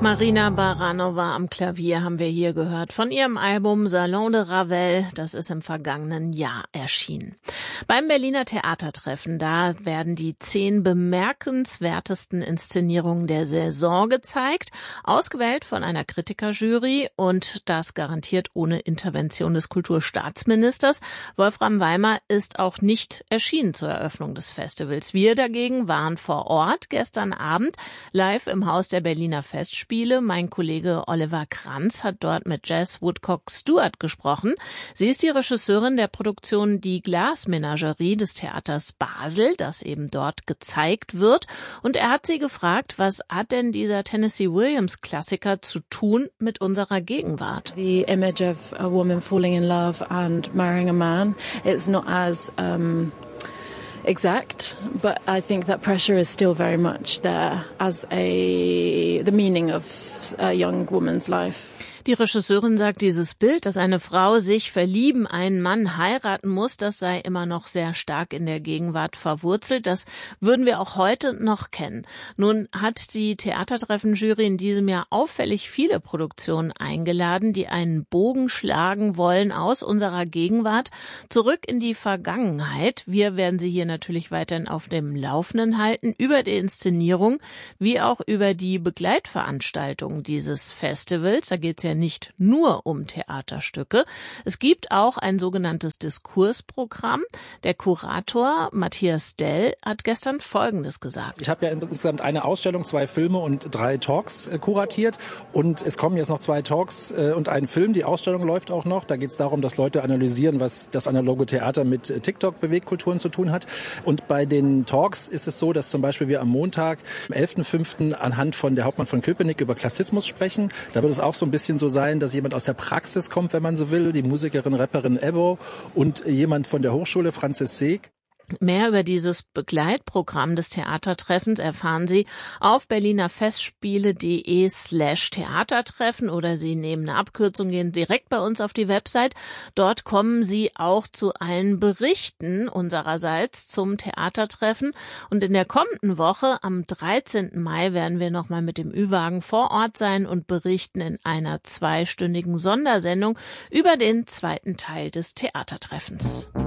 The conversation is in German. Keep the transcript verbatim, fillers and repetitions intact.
Marina Baranova am Klavier haben wir hier gehört von ihrem Album Salon de Ravel. Das ist im vergangenen Jahr erschienen. Beim Berliner Theatertreffen, da werden die zehn bemerkenswertesten Inszenierungen der Saison gezeigt, ausgewählt von einer Kritikerjury und das garantiert ohne Intervention des Kulturstaatsministers. Wolfram Weimer ist auch nicht erschienen zur Eröffnung des Festivals. Wir dagegen waren vor Ort gestern Abend live im Haus der Berliner Festspiele. Mein Kollege Oliver Kranz hat dort mit Jess Woodcock-Stewart gesprochen. Sie ist die Regisseurin der Produktion Die Glasmenagerie des Theaters Basel, das eben dort gezeigt wird. Und er hat sie gefragt, was hat denn dieser Tennessee Williams-Klassiker zu tun mit unserer Gegenwart? The image of a woman falling in love and marrying a man, it's not as um exact, but I think that pressure is still very much there as a the meaning of a young woman's life. Die Regisseurin sagt, dieses Bild, dass eine Frau sich verlieben, einen Mann heiraten muss, das sei immer noch sehr stark in der Gegenwart verwurzelt. Das würden wir auch heute noch kennen. Nun hat die Theatertreffen-Jury in diesem Jahr auffällig viele Produktionen eingeladen, die einen Bogen schlagen wollen aus unserer Gegenwart zurück in die Vergangenheit. Wir werden Sie hier natürlich weiterhin auf dem Laufenden halten über die Inszenierung, wie auch über die Begleitveranstaltungen dieses Festivals. Da geht es ja nicht nur um Theaterstücke. Es gibt auch ein sogenanntes Diskursprogramm. Der Kurator Matthias Dell hat gestern Folgendes gesagt. Ich habe ja insgesamt eine Ausstellung, zwei Filme und drei Talks äh, kuratiert. Und es kommen jetzt noch zwei Talks äh, und ein Film. Die Ausstellung läuft auch noch. Da geht es darum, dass Leute analysieren, was das analoge Theater mit äh, TikTok-Bewegkulturen zu tun hat. Und bei den Talks ist es so, dass zum Beispiel wir am Montag, am elften fünften anhand von der Hauptmann von Köpenick über Klassismus sprechen. Da wird es auch so ein bisschen so sein, dass jemand aus der Praxis kommt, wenn man so will, die Musikerin, Rapperin Ebbo und jemand von der Hochschule, Franzis Seeg. Mehr über dieses Begleitprogramm des Theatertreffens erfahren Sie auf berlinerfestspiele.de slash Theatertreffen oder Sie nehmen eine Abkürzung, gehen direkt bei uns auf die Website. Dort kommen Sie auch zu allen Berichten unsererseits zum Theatertreffen. Und in der kommenden Woche, am dreizehnten Mai, werden wir nochmal mit dem Ü-Wagen vor Ort sein und berichten in einer zweistündigen Sondersendung über den zweiten Teil des Theatertreffens.